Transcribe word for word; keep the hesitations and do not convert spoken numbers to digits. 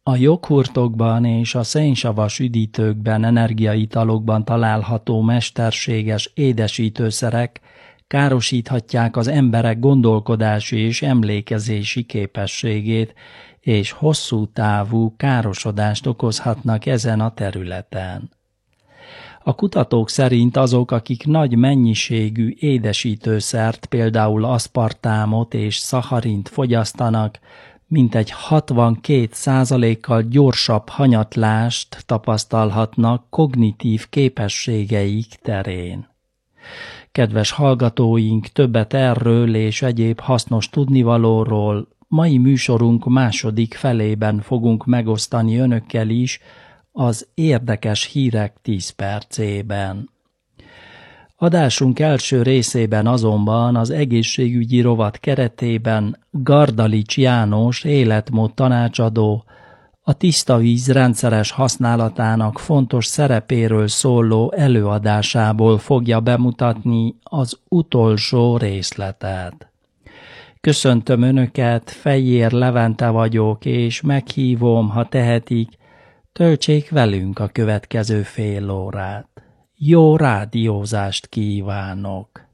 A joghurtokban és a szénsavas üdítőkben, energiaitalokban található mesterséges édesítőszerek károsíthatják az emberek gondolkodási és emlékezési képességét, és hosszú távú károsodást okozhatnak ezen a területen. A kutatók szerint azok, akik nagy mennyiségű édesítőszert, például aszpartámot és szacharint fogyasztanak, mintegy hatvankét százalékkal gyorsabb hanyatlást tapasztalhatnak kognitív képességeik terén. Kedves hallgatóink, többet erről és egyéb hasznos tudnivalóról mai műsorunk második felében fogunk megosztani önökkel is az érdekes hírek tíz percében. Adásunk első részében azonban az egészségügyi rovat keretében Gardalics János életmód tanácsadó a tiszta víz rendszeres használatának fontos szerepéről szóló előadásából fogja bemutatni az utolsó részletet. Köszöntöm Önöket, Fejér Levente vagyok, és meghívom, ha tehetik, töltsék velünk a következő fél órát. Jó rádiózást kívánok!